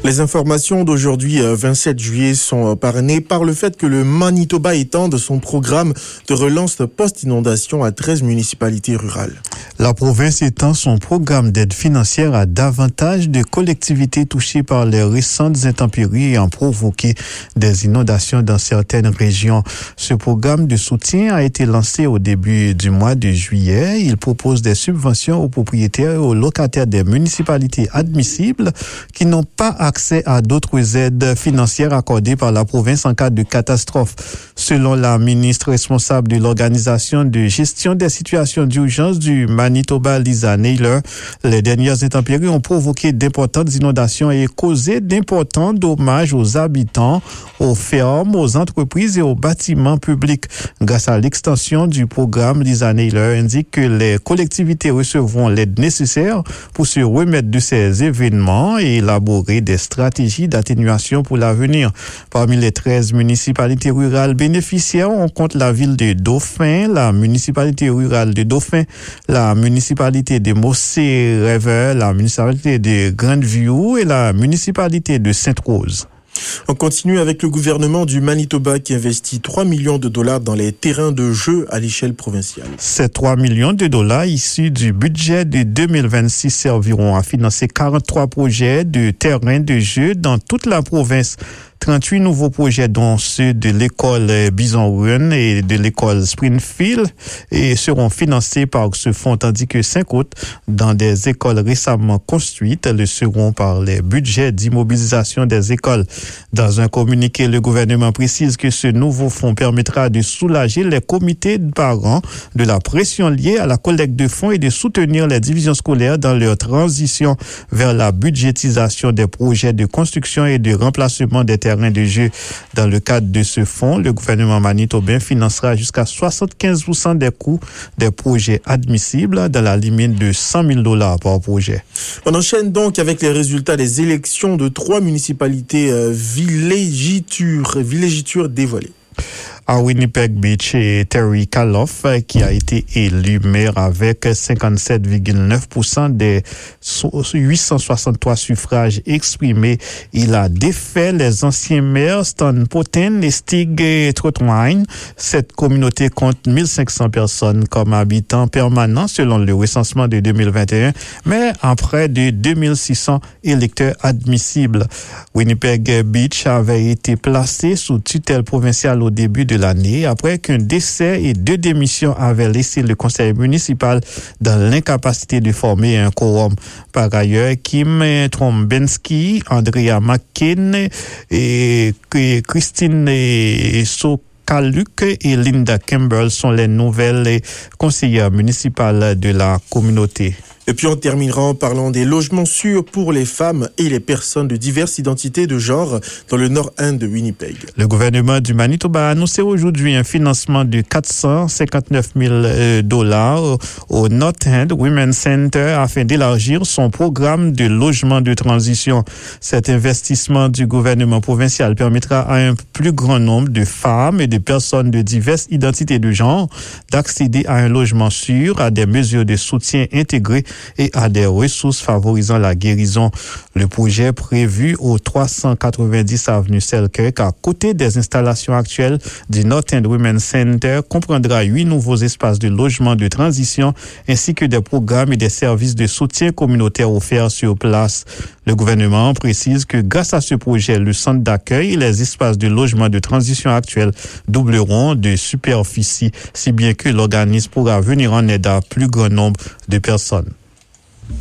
Les informations d'aujourd'hui, 27 juillet, sont parrainées par le fait que le Manitoba étende son programme de relance post-inondation à 13 municipalités rurales. La province étend son programme d'aide financière à davantage de collectivités touchées par les récentes intempéries ayant provoqué des inondations dans certaines régions. Ce programme de soutien a été lancé au début du mois de juillet. Il propose des subventions aux propriétaires et aux locataires des municipalités admissibles qui n'ont pas accès à d'autres aides financières accordées par la province en cas de catastrophe. Selon la ministre responsable de l'organisation de gestion des situations d'urgence du Manitoba, Lisa Naylor, les dernières intempéries ont provoqué d'importantes inondations et causé d'importants dommages aux habitants, aux fermes, aux entreprises et aux bâtiments publics. Grâce à l'extension du programme, Lisa Naylor indique que les collectivités recevront l'aide nécessaire pour se remettre de ces événements et élaborer des stratégies d'atténuation pour l'avenir. Parmi les 13 municipalités rurales bénéficiaires, on compte la ville de Dauphin, la municipalité rurale de Dauphin, la municipalité de Mossé-River, la municipalité de Grandview et la municipalité de Sainte-Rose. On continue avec le gouvernement du Manitoba qui investit 3 millions de dollars dans les terrains de jeu à l'échelle provinciale. Ces 3 millions de dollars issus du budget de 2026 serviront à financer 43 projets de terrains de jeu dans toute la province. 38 nouveaux projets, dont ceux de l'école Bison Run et de l'école Springfield, et seront financés par ce fonds, tandis que 5 autres, dans des écoles récemment construites, le seront par les budgets d'immobilisation des écoles. Dans un communiqué, le gouvernement précise que ce nouveau fonds permettra de soulager les comités de parents de la pression liée à la collecte de fonds et de soutenir les divisions scolaires dans leur transition vers la budgétisation des projets de construction et de remplacement des terrains de jeu. Dans le cadre de ce fonds, le gouvernement manitobain financera jusqu'à 75% des coûts des projets admissibles dans la limite de 100 000 dollars par projet. On enchaîne donc avec les résultats des élections de 3 municipalités villégitures dévoilées. À Winnipeg Beach, et Terry Kaloff, qui a été élu maire avec 57,9% des 863 suffrages exprimés. Il a défait les anciens maires Stan Poten et Stig Trotwine. Cette communauté compte 1500 personnes comme habitants permanents selon le recensement de 2021, mais en près de 2600 électeurs admissibles. Winnipeg Beach avait été placé sous tutelle provinciale au début de l'année, après qu'un décès et 2 démissions avaient laissé le conseil municipal dans l'incapacité de former un quorum. Par ailleurs, Kim Trombensky, Andrea McCain et Christine Sokaluk et Linda Campbell sont les nouvelles conseillères municipales de la communauté. Et puis on terminera en parlant des logements sûrs pour les femmes et les personnes de diverses identités de genre dans le nord-est de Winnipeg. Le gouvernement du Manitoba a annoncé aujourd'hui un financement de 459 000 dollars au North End Women's Center afin d'élargir son programme de logement de transition. Cet investissement du gouvernement provincial permettra à un plus grand nombre de femmes et de personnes de diverses identités de genre d'accéder à un logement sûr, à des mesures de soutien intégrées et à des ressources favorisant la guérison. Le projet prévu au 390 avenue Selkirk, à côté des installations actuelles du North End Women's Center, comprendra 8 nouveaux espaces de logement de transition ainsi que des programmes et des services de soutien communautaire offerts sur place. Le gouvernement précise que grâce à ce projet, le centre d'accueil et les espaces de logement de transition actuels doubleront de superficie, si bien que l'organisme pourra venir en aide à plus grand nombre de personnes.